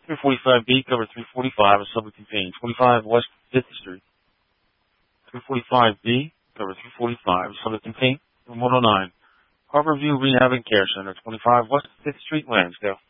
345B, cover 345 is subject contained. 25 West 5th Street. 345B, cover 345 is subject contained. 109. Harborview Rehab and Care Center, 25 West 5th Street, Lansdale.